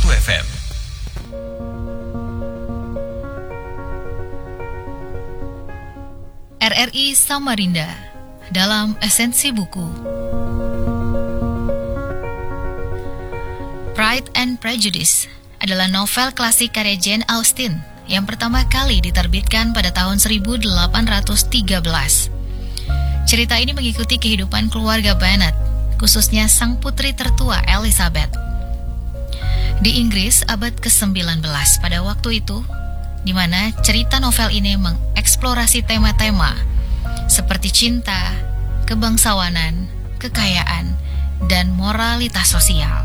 FM. RRI Samarinda dalam Esensi Buku. Pride and Prejudice adalah novel klasik karya Jane Austen yang pertama kali diterbitkan pada tahun 1813. Cerita ini mengikuti kehidupan keluarga Bennet, khususnya sang putri tertua Elizabeth. Di Inggris abad ke-19 pada waktu itu, di mana cerita novel ini mengeksplorasi tema-tema seperti cinta, kebangsawanan, kekayaan, dan moralitas sosial.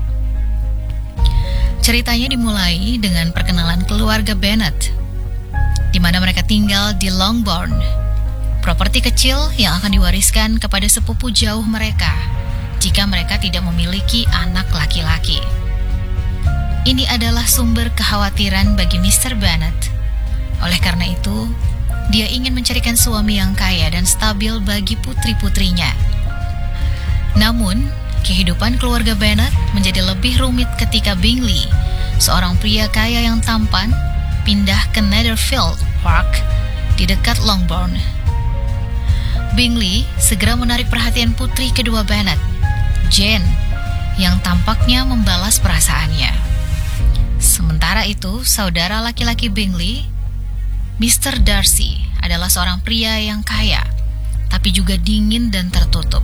Ceritanya dimulai dengan perkenalan keluarga Bennet, di mana mereka tinggal di Longbourn, properti kecil yang akan diwariskan kepada sepupu jauh mereka jika mereka tidak memiliki anak laki-laki. Ini adalah sumber kekhawatiran bagi Mr. Bennet. Oleh karena itu, dia ingin mencarikan suami yang kaya dan stabil bagi putri-putrinya. Namun, kehidupan keluarga Bennet menjadi lebih rumit ketika Bingley, seorang pria kaya yang tampan, pindah ke Netherfield Park di dekat Longbourn. Bingley segera menarik perhatian putri kedua Bennet, Jane, yang tampaknya membalas perasaannya. Sementara itu, saudara laki-laki Bingley, Mr. Darcy, adalah seorang pria yang kaya, tapi juga dingin dan tertutup.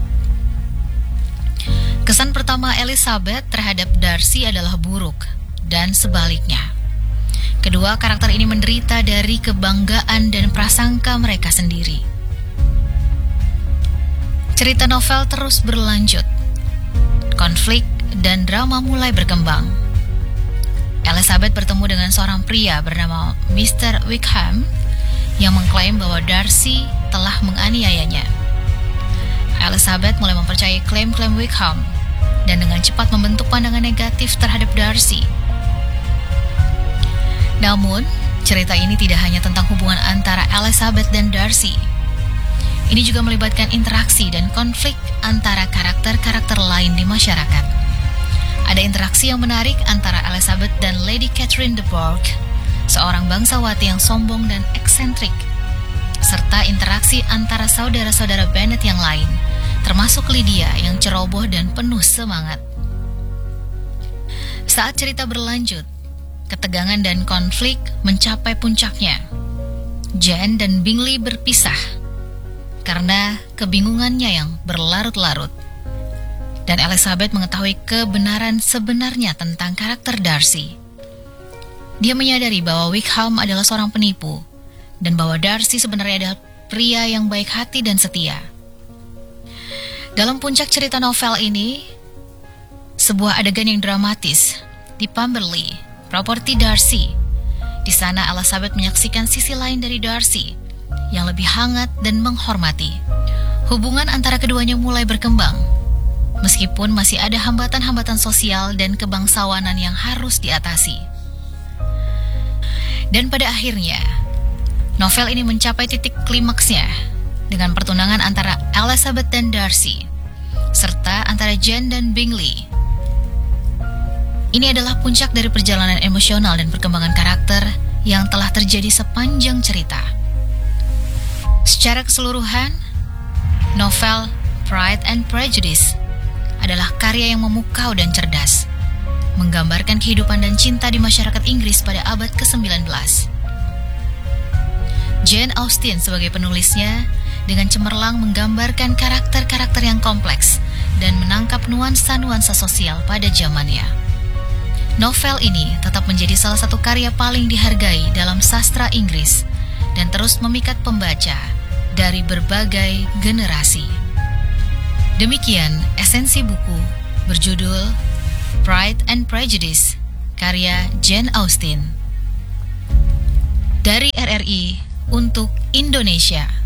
Kesan pertama Elizabeth terhadap Darcy adalah buruk, dan sebaliknya. Kedua karakter ini menderita dari kebanggaan dan prasangka mereka sendiri. Cerita novel terus berlanjut. Konflik dan drama mulai berkembang. Elizabeth bertemu dengan seorang pria bernama Mr. Wickham yang mengklaim bahwa Darcy telah menganiayanya. Elizabeth mulai mempercayai klaim-klaim Wickham dan dengan cepat membentuk pandangan negatif terhadap Darcy. Namun, cerita ini tidak hanya tentang hubungan antara Elizabeth dan Darcy. Ini juga melibatkan interaksi dan konflik antara karakter-karakter lain di masyarakat. Ada interaksi yang menarik antara Elizabeth dan Lady Catherine de Bourgh, seorang bangsawati yang sombong dan eksentrik, serta interaksi antara saudara-saudara Bennet yang lain, termasuk Lydia yang ceroboh dan penuh semangat. Saat cerita berlanjut, ketegangan dan konflik mencapai puncaknya. Jane dan Bingley berpisah karena kebingungannya yang berlarut-larut. Dan Elizabeth mengetahui kebenaran sebenarnya tentang karakter Darcy. Dia menyadari bahwa Wickham adalah seorang penipu, dan bahwa Darcy sebenarnya adalah pria yang baik hati dan setia. Dalam puncak cerita novel ini, sebuah adegan yang dramatis di Pemberley, properti Darcy. Di sana Elizabeth menyaksikan sisi lain dari Darcy, yang lebih hangat dan menghormati. Hubungan antara keduanya mulai berkembang, meskipun masih ada hambatan-hambatan sosial dan kebangsawanan yang harus diatasi. Dan pada akhirnya, novel ini mencapai titik klimaksnya dengan pertunangan antara Elizabeth dan Darcy, serta antara Jane dan Bingley. Ini adalah puncak dari perjalanan emosional dan perkembangan karakter yang telah terjadi sepanjang cerita. Secara keseluruhan, novel Pride and Prejudice adalah karya yang memukau dan cerdas, menggambarkan kehidupan dan cinta di masyarakat Inggris pada abad ke-19. Jane Austen sebagai penulisnya dengan cemerlang menggambarkan karakter-karakter yang kompleks dan menangkap nuansa-nuansa sosial pada zamannya. Novel ini tetap menjadi salah satu karya paling dihargai dalam sastra Inggris dan terus memikat pembaca dari berbagai generasi. Demikian esensi buku berjudul Pride and Prejudice karya Jane Austen. Dari RRI untuk Indonesia.